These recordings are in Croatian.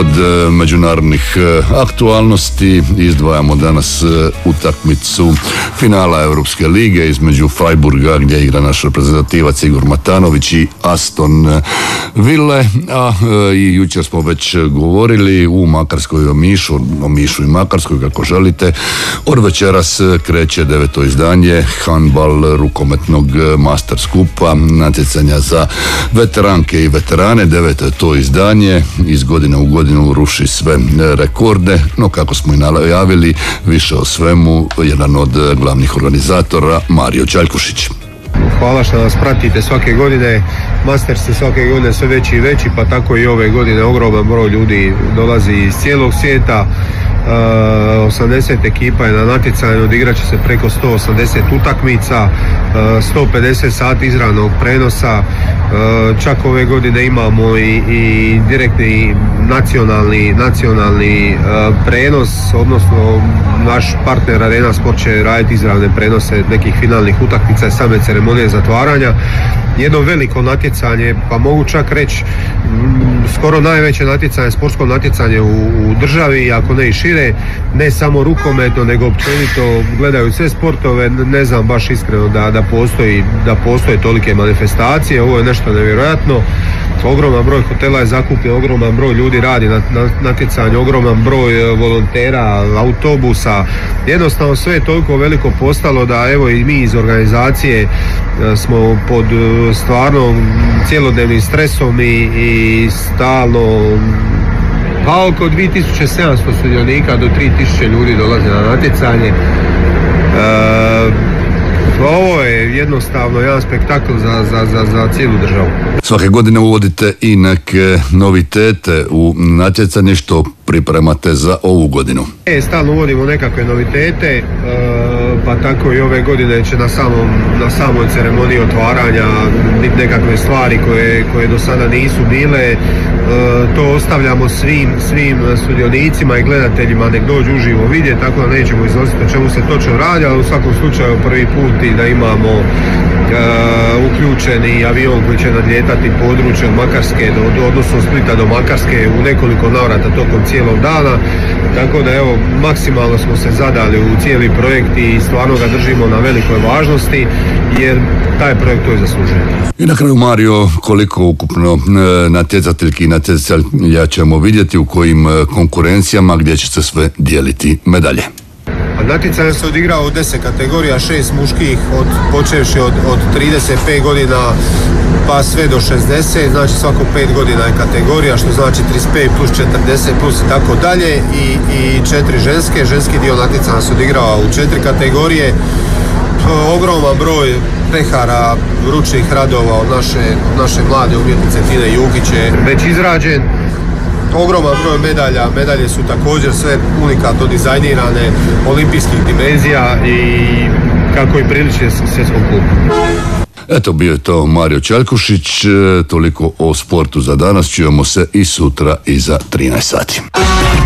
Od međunarodnih aktualnosti izdvajamo danas utakmicu finala Europske lige između Freiburga gdje igra naš reprezentativac Igor Matanović i Aston Ville, a i jučer smo već govorili u Makarskoj o Mišu i Makarskoj kako želite. Od večeras kreće 9. izdanje handbal rukometnog master skupa, natjecanja za veteranke i veterane. 9. je to izdanje, iz godine u godinu ruši sve rekorde, no kako smo i najavili, više o svemu jedan od glavnih organizatora, Mario Ćaljkušić. Hvala što nas pratite svake godine. Masters je svake godine sve veći i veći, pa tako i ove godine ogroman broj ljudi dolazi iz cijelog svijeta. 80 ekipa je na natjecanju, odigrat će se preko 180 utakmica, 150 sati izravnog prenosa. Čak ove godine imamo i direktni nacionalni prenos, odnosno naš partner Arena Sport će raditi izravne prenose nekih finalnih utakmica i same ceremonije zatvaranja. Jedno veliko natjecanje, pa mogu čak reći skoro najveće natjecanje, sportsko natjecanje u državi, ako ne i šire, ne samo rukometno, nego općenito gledaju sve sportove. Ne znam baš iskreno da postoje tolike manifestacije. Ovo je nešto nevjerojatno. Ogroman broj hotela je zakupljen, ogroman broj ljudi radi na natjecanju, ogroman broj volontera, autobusa. Jednostavno sve je toliko veliko postalo da evo i mi iz organizacije smo pod stvarno cjelodnevnim stresom i stalno, pa oko 2700 sudionika do 3000 ljudi dolaze na natjecanje. Ovo je jednostavno jedan spektakl za cijelu državu. Svake godine uvodite i neke novitete u natjecanje, što pripremate za ovu godinu? Stalno uvodimo nekakve novitete, pa tako i ove godine će na samoj ceremoniji otvaranja biti nekakve stvari koje do sada nisu bile. To ostavljamo svim sudionicima i gledateljima nek dođu uživo vidjeti, tako da nećemo iznositi o čemu se točno radi, ali u svakom slučaju prvi put i da imamo uključeni avion koji će nadlijetati područje od Makarske odnosno Splita do Makarske u nekoliko navrata tokom cijelog dana, tako da evo maksimalno smo se zadali u cijeli projekt i stvarno ga držimo na velikoj važnosti jer taj projekt to je zaslužuje. I na kraju, Mario, koliko ukupno natjecateljki i natjecatelja ćemo vidjeti, u kojim konkurencijama, gdje će se sve dijeliti medalje? Natjecanje se odigrao u 10 kategorija, 6 muških, počevši od 35 godina pa sve do 60, znači svako 5 godina je kategorija, što znači 35 plus 40 plus i tako dalje, i 4 ženski dio natjecanja se odigrao u 4 kategorije. Ogroman broj pehara, ručnih radova od naše mlade umjetnice Tine Jukić je već izrađen. Ogroman broj medalje su također sve unikatno dizajnirane, olimpijskih dimenzija i kako i priliče svjetskom klubu. Eto, bio je to Mario Ćaljkušić, toliko o sportu za danas, čujemo se i sutra iza 13 sati.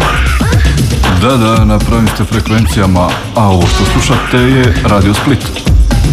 Da, na pravim ste frekvencijama, a ovo što slušate je Radio Split.